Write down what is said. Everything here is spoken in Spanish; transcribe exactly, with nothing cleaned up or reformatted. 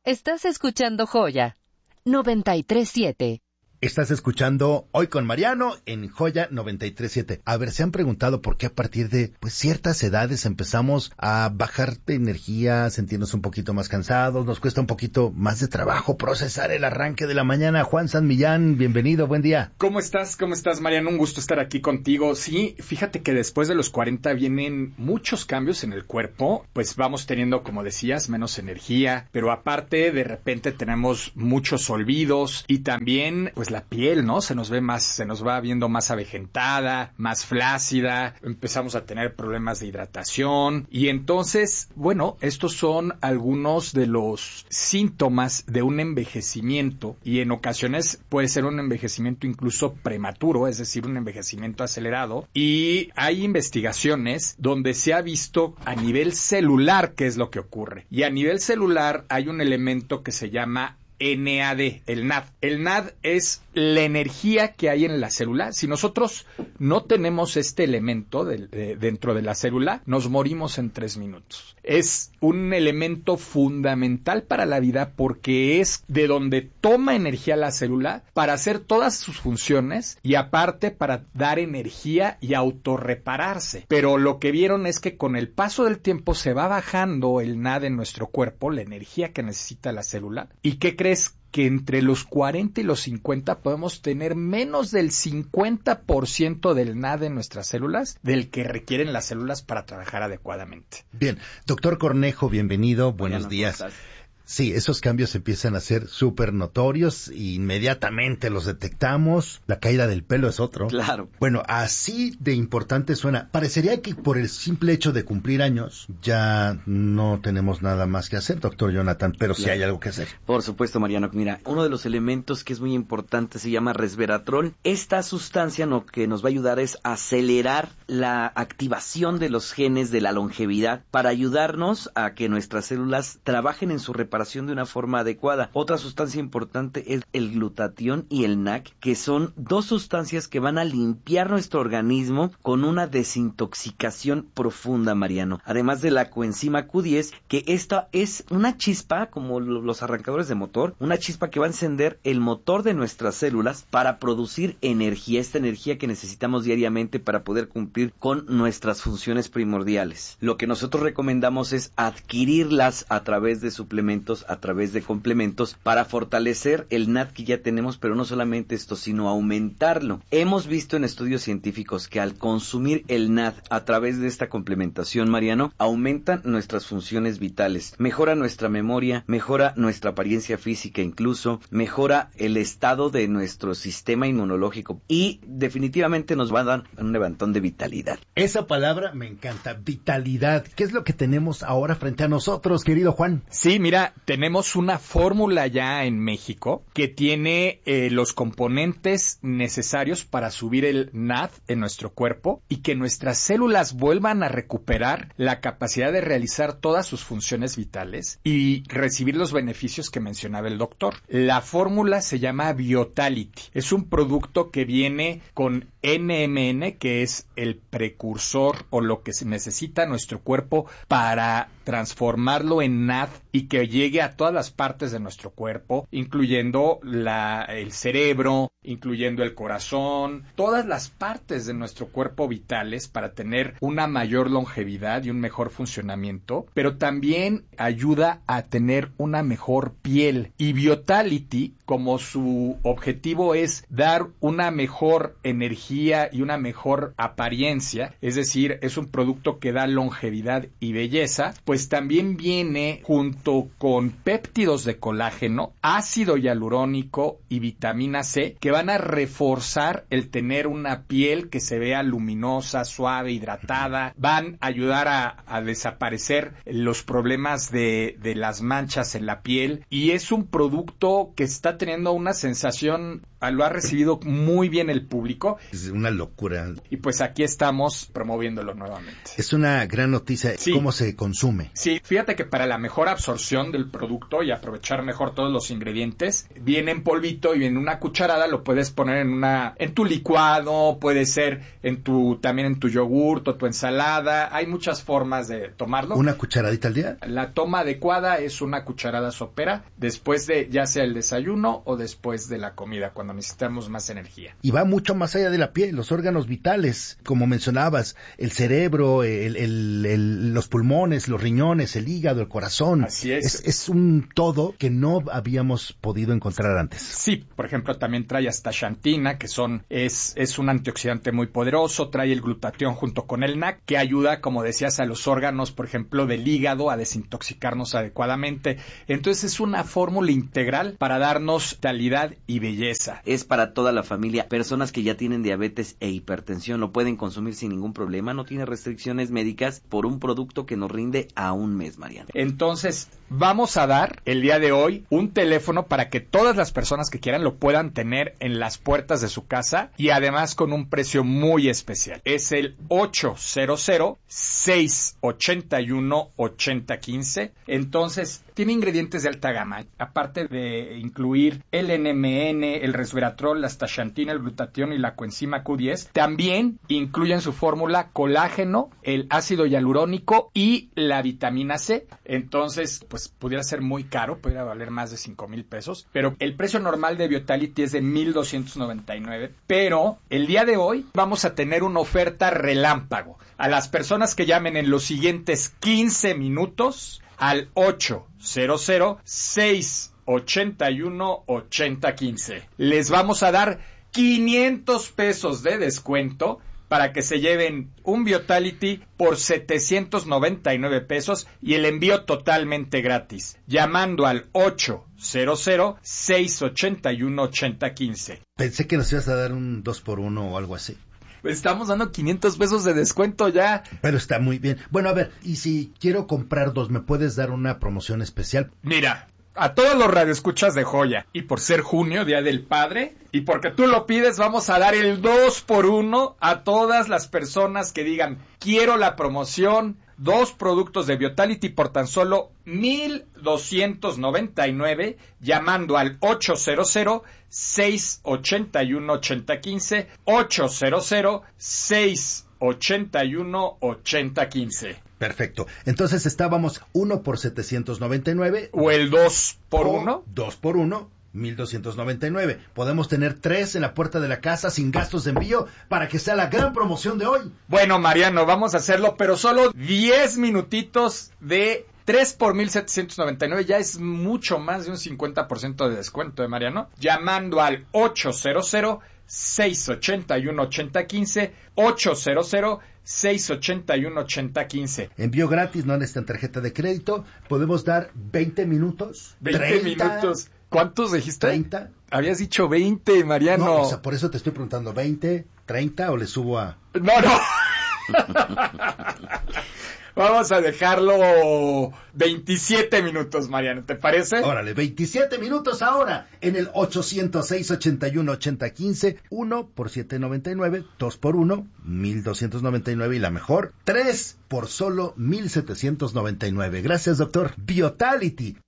Estás escuchando Joya noventa y tres siete. Estás escuchando Hoy con Mariano en Joya noventa y tres siete. A ver, ¿se han preguntado por qué a partir de pues ciertas edades empezamos a bajar de energía, sentirnos un poquito más cansados, nos cuesta un poquito más de trabajo procesar el arranque de la mañana? Juan San Millán, bienvenido, buen día. ¿Cómo estás? ¿Cómo estás, Mariano? Un gusto estar aquí contigo. Sí, fíjate que después de los cuarenta vienen muchos cambios en el cuerpo, pues vamos teniendo, como decías, menos energía, pero aparte de repente tenemos muchos olvidos y también pues la piel, ¿no? Se nos ve más, se nos va viendo más avejentada, más flácida, empezamos a tener problemas de hidratación y entonces, bueno, estos son algunos de los síntomas de un envejecimiento y en ocasiones puede ser un envejecimiento incluso prematuro, es decir, un envejecimiento acelerado, y hay investigaciones donde se ha visto a nivel celular qué es lo que ocurre. Y a nivel celular hay un elemento que se llama N A D, el N A D. El N A D es la energía que hay en la célula. Si nosotros no tenemos este elemento de, de, dentro de la célula, nos morimos en tres minutos. Es un elemento fundamental para la vida porque es de donde toma energía la célula para hacer todas sus funciones y aparte para dar energía y autorrepararse. Pero lo que vieron es que con el paso del tiempo se va bajando el N A D en nuestro cuerpo, la energía que necesita la célula. ¿Y qué crees? Que entre los cuarenta y los cincuenta podemos tener menos del cincuenta por ciento del N A D en nuestras células del que requieren las células para trabajar adecuadamente. Bien, doctor Cornejo, bienvenido, buenos días. Sí, esos cambios empiezan a ser súper notorios e inmediatamente los detectamos. La caída del pelo es otro. Claro. Bueno, así de importante suena. Parecería que por el simple hecho de cumplir años ya no tenemos nada más que hacer, doctor Jonathan, pero claro, sí hay algo que hacer. Por supuesto, Mariano. Mira, uno de los elementos que es muy importante se llama resveratrol. Esta sustancia lo que nos va a ayudar es acelerar la activación de los genes de la longevidad para ayudarnos a que nuestras células trabajen en su reparación de una forma adecuada. Otra sustancia importante es el glutatión y el N A C, que son dos sustancias que van a limpiar nuestro organismo con una desintoxicación profunda, Mariano. Además de la coenzima Q diez, que esta es una chispa, como los arrancadores de motor, una chispa que va a encender el motor de nuestras células para producir energía, esta energía que necesitamos diariamente para poder cumplir con nuestras funciones primordiales. Lo que nosotros recomendamos es adquirirlas a través de suplementos, a través de complementos para fortalecer el N A D que ya tenemos, pero no solamente esto, sino aumentarlo. Hemos visto en estudios científicos que al consumir el N A D a través de esta complementación, Mariano, aumentan nuestras funciones vitales, mejora nuestra memoria, mejora nuestra apariencia física incluso, mejora el estado de nuestro sistema inmunológico y definitivamente nos va a dar un levantón de vitalidad. Esa palabra me encanta, vitalidad. ¿Qué es lo que tenemos ahora frente a nosotros, querido Juan? Sí, mira, tenemos una fórmula ya en México que tiene eh, los componentes necesarios para subir el N A D en nuestro cuerpo y que nuestras células vuelvan a recuperar la capacidad de realizar todas sus funciones vitales y recibir los beneficios que mencionaba el doctor. La fórmula se llama Vitality. Es un producto que viene con N M N, que es el precursor o lo que se necesita nuestro cuerpo para transformarlo en N A D y que llegue a todas las partes de nuestro cuerpo, incluyendo la, el cerebro, incluyendo el corazón, todas las partes de nuestro cuerpo vitales para tener una mayor longevidad y un mejor funcionamiento, pero también ayuda a tener una mejor piel. Y Vitality, como su objetivo es dar una mejor energía y una mejor apariencia, es decir, es un producto que da longevidad y belleza, pues también viene junto con péptidos de colágeno, ácido hialurónico y vitamina C, que van a reforzar el tener una piel que se vea luminosa, suave, hidratada, van a ayudar a, a desaparecer los problemas de, de las manchas en la piel, y es un producto que está teniendo una sensación lo ha recibido muy bien el público. Es una locura. Y pues aquí estamos promoviéndolo nuevamente. Es una gran noticia. Sí. ¿Cómo se consume? Sí, fíjate que para la mejor absorción del producto y aprovechar mejor todos los ingredientes, viene en polvito y en una cucharada lo puedes poner en una, en tu licuado, puede ser en tu, también en tu yogurt o tu ensalada. Hay muchas formas de tomarlo. ¿Una cucharadita al día? La toma adecuada es una cucharada sopera después de ya sea el desayuno o después de la comida, cuando necesitamos más energía. Y va mucho más allá de la piel, los órganos vitales, como mencionabas, el cerebro, el, el, el, los pulmones, los riñones, el hígado, el corazón. Así es. es. Es un todo que no habíamos podido encontrar antes. Sí, por ejemplo, también trae astaxantina, que son es, es un antioxidante muy poderoso, trae el glutatión junto con el N A C, que ayuda, como decías, a los órganos, por ejemplo, del hígado, a desintoxicarnos adecuadamente. Entonces es una fórmula integral para darnos vitalidad y belleza. Es para toda la familia. Personas que ya tienen diabetes e hipertensión lo pueden consumir sin ningún problema. No tiene restricciones médicas por un producto que nos rinde a un mes, Mariano. Entonces, vamos a dar el día de hoy un teléfono para que todas las personas que quieran lo puedan tener en las puertas de su casa y además con un precio muy especial. Es el ocho cero cero, seis ocho uno, ocho cero uno cinco. Entonces, tiene ingredientes de alta gama. Aparte de incluir el N M N, el resveratrol, la astaxantina, el glutatión y la coenzima Q diez, también incluye en su fórmula colágeno, el ácido hialurónico y la vitamina C. Entonces, pues pudiera ser muy caro, pudiera valer más de cinco mil pesos, pero el precio normal de Vitality es de mil doscientos noventa y nueve, pero el día de hoy vamos a tener una oferta relámpago. A las personas que llamen en los siguientes quince minutos al ocho cero cero, seis ocho uno, ocho cero uno cinco. Les vamos a dar quinientos pesos de descuento para que se lleven un Vitality por setecientos noventa y nueve pesos y el envío totalmente gratis, llamando al ocho cero cero, seis ocho uno, ocho cero uno cinco. Pensé que nos ibas a dar un dos por uno o algo así. Estamos dando quinientos pesos de descuento ya. Pero está muy bien. Bueno, a ver, y si quiero comprar dos, ¿me puedes dar una promoción especial? Mira, a todos los radioescuchas de Joya, y por ser junio, Día del Padre, y porque tú lo pides, vamos a dar el dos por uno a todas las personas que digan, quiero la promoción, dos productos de Vitality por tan solo mil doscientos noventa y nueve, llamando al ocho cero cero, seis ocho uno, ocho cero uno cinco, ocho cero cero, seis ocho uno, ocho cero uno cinco. Perfecto. Entonces estábamos uno por setecientos noventa y nueve. O el dos por uno. dos por uno, mil doscientos noventa y nueve. Podemos tener tres en la puerta de la casa sin gastos de envío para que sea la gran promoción de hoy. Bueno, Mariano, vamos a hacerlo, pero solo diez minutitos de tres por mil setecientos noventa y nueve. Ya es mucho más de un cincuenta por ciento de descuento, ¿eh, Mariano? Llamando al ocho cero cero, seis ocho uno, ocho cero uno cinco, ocho cero cero, seis ocho uno, ocho cero uno cinco. Envío gratis, no necesitan tarjeta de crédito. Podemos dar veinte minutos. veinte minutos. ¿Cuántos dijiste? treinta. Habías dicho veinte, Mariano. No, o sea, por eso te estoy preguntando, ¿veinte, treinta o le subo a...? No, no. Vamos a dejarlo veintisiete minutos, Mariano, ¿te parece? Órale, veintisiete minutos ahora en el ochocientos seis, ochenta y uno, ochenta quince, uno por siete noventa y nueve, dos por uno, mil doscientos noventa y nueve y la mejor, tres por solo mil setecientos noventa y nueve. Gracias, doctor. Vitality,